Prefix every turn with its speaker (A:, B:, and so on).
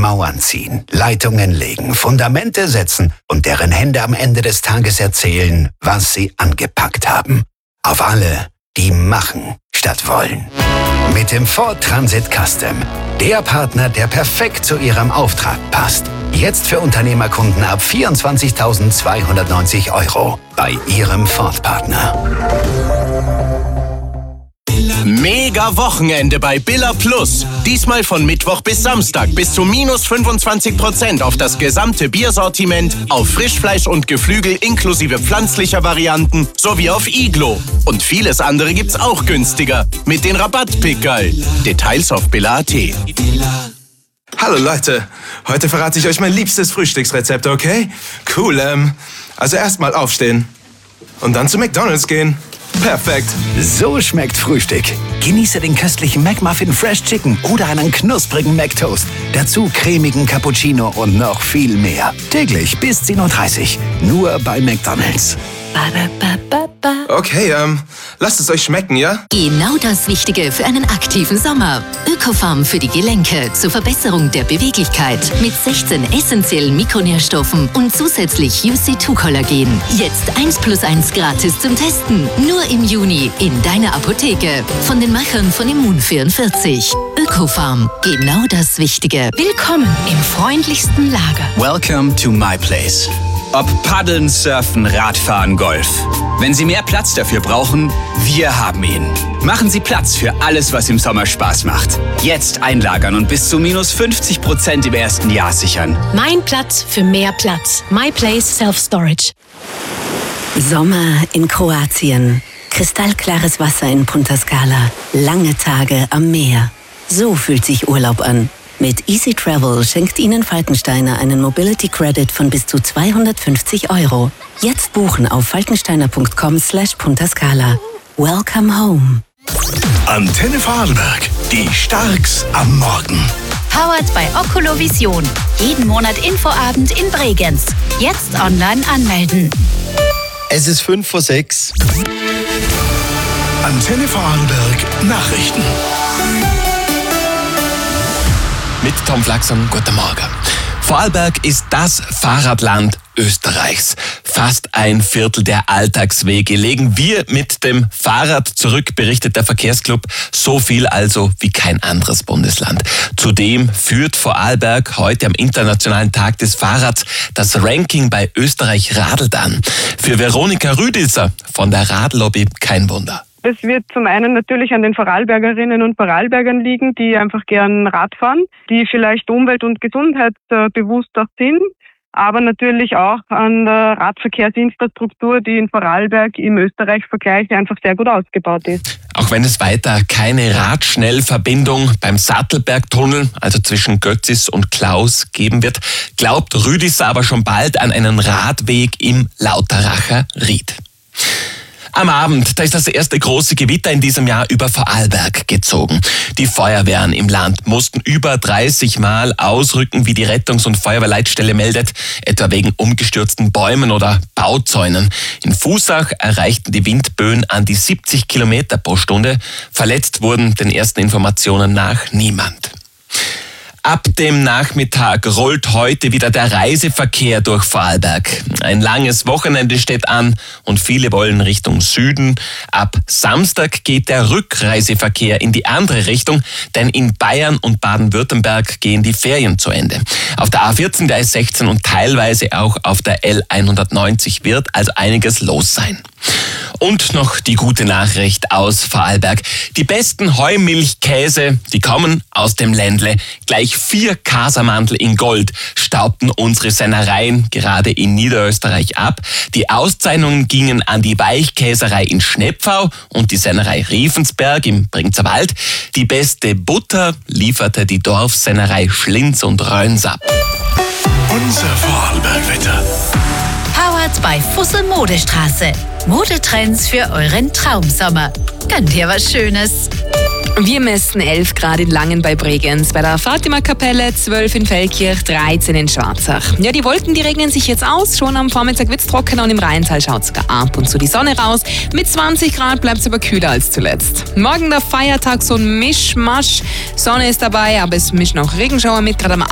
A: Mauern ziehen, Leitungen legen, Fundamente setzen und deren Hände am Ende des Tages erzählen, was sie angepackt haben. Auf alle, die machen statt wollen. Mit dem Ford Transit Custom. Der Partner, der perfekt zu Ihrem Auftrag passt. Jetzt für Unternehmerkunden ab 24.290 € bei Ihrem Ford-Partner.
B: Mega Wochenende bei Billa Plus. Diesmal von Mittwoch bis Samstag bis zu minus 25% auf das gesamte Biersortiment, auf Frischfleisch und Geflügel inklusive pflanzlicher Varianten sowie auf Iglo. Und vieles andere gibt's auch günstiger mit den Rabattpickerl. Details auf billa.at.
C: Hallo Leute, heute verrate ich euch mein liebstes Frühstücksrezept, okay? Cool, also erstmal aufstehen und dann zu McDonald's gehen. Perfekt.
A: So schmeckt Frühstück. Genieße den köstlichen McMuffin Fresh Chicken oder einen knusprigen McToast. Dazu cremigen Cappuccino und noch viel mehr. Täglich bis 10:30 Uhr. Nur bei McDonald's.
C: Okay, lasst es euch schmecken, ja?
D: Genau das Wichtige für einen aktiven Sommer. Ökofarm für die Gelenke zur Verbesserung der Beweglichkeit mit 16 essentiellen Mikronährstoffen und zusätzlich UC2-Kollagen. Jetzt 1+1 gratis zum Testen. Nur im Juni in deiner Apotheke. Von den Machern von Immun44. Ökofarm. Genau das Wichtige.
E: Willkommen im freundlichsten Lager.
F: Welcome to my place. Ob Paddeln, Surfen, Radfahren, Golf. Wenn Sie mehr Platz dafür brauchen, wir haben ihn. Machen Sie Platz für alles, was im Sommer Spaß macht. Jetzt einlagern und bis zu minus 50% im ersten Jahr sichern.
E: Mein Platz für mehr Platz. My Place Self-Storage.
G: Sommer in Kroatien. Kristallklares Wasser in Punta Scala. Lange Tage am Meer. So fühlt sich Urlaub an. Mit Easy Travel schenkt Ihnen Falkensteiner einen Mobility Credit von bis zu 250 €. Jetzt buchen auf falkensteiner.com/Punta Scala. Welcome home.
H: Antenne Vorarlberg, die Starks am Morgen.
I: Powered by Oculovision. Jeden Monat Infoabend in Bregenz. Jetzt online anmelden.
J: Es ist 5:06.
H: Antenne Vorarlberg Nachrichten.
K: Mit Tom Flaxon, guten Morgen. Vorarlberg ist das Fahrradland Österreichs. Fast ein Viertel der Alltagswege legen wir mit dem Fahrrad zurück, berichtet der Verkehrsclub. So viel also wie kein anderes Bundesland. Zudem führt Vorarlberg heute am Internationalen Tag des Fahrrads das Ranking bei Österreich Radelt an. Für Veronika Rüdisser von der Radlobby kein Wunder.
L: Das wird zum einen natürlich an den Vorarlbergerinnen und Vorarlbergern liegen, die einfach gern Rad fahren, die vielleicht umwelt- und gesundheitsbewusst auch sind, aber natürlich auch an der Radverkehrsinfrastruktur, die in Vorarlberg im Österreich-Vergleich einfach sehr gut ausgebaut ist.
K: Auch wenn es weiter keine Radschnellverbindung beim Sattelbergtunnel, also zwischen Götzis und Klaus, geben wird, glaubt Rüdisser aber schon bald an einen Radweg im Lauteracher Ried. Am Abend, da ist das erste große Gewitter in diesem Jahr über Vorarlberg gezogen. Die Feuerwehren im Land mussten über 30 Mal ausrücken, wie die Rettungs- und Feuerwehrleitstelle meldet, etwa wegen umgestürzten Bäumen oder Bauzäunen. In Fußach erreichten die Windböen an die 70 Kilometer pro Stunde. Verletzt wurden den ersten Informationen nach niemand. Ab dem Nachmittag rollt heute wieder der Reiseverkehr durch Vorarlberg. Ein langes Wochenende steht an und viele wollen Richtung Süden. Ab Samstag geht der Rückreiseverkehr in die andere Richtung, denn in Bayern und Baden-Württemberg gehen die Ferien zu Ende. Auf der A14, der S16 und teilweise auch auf der L190 wird also einiges los sein. Und noch die gute Nachricht aus Vorarlberg. Die besten Heumilchkäse, die kommen aus dem Ländle. Gleich 4 Casamandel in Gold staubten unsere Sennereien gerade in Niederösterreich ab. Die Auszeichnungen gingen an die Weichkäserei in Schnepfau und die Sennerei Riefensberg im Bringzer Wald. Die beste Butter lieferte die Dorfsennerei Schlinz und Röns ab.
H: Unser Vorarlberg-Wetter.
I: Powered by Fussel Modestraße. Modetrends für euren Traumsommer. Gönnt ihr was Schönes?
M: Wir messen 11 Grad in Langen bei Bregenz, bei der Fatima-Kapelle 12 in Feldkirch, 13 in Schwarzach. Ja, die Wolken, die regnen sich jetzt aus. Schon am Vormittag wird's trockener und im Rheintal schaut sogar ab und zu die Sonne raus. Mit 20 Grad bleibt's aber kühler als zuletzt. Morgen der Feiertag, so ein Mischmasch. Sonne ist dabei, aber es mischen auch Regenschauer mit, gerade am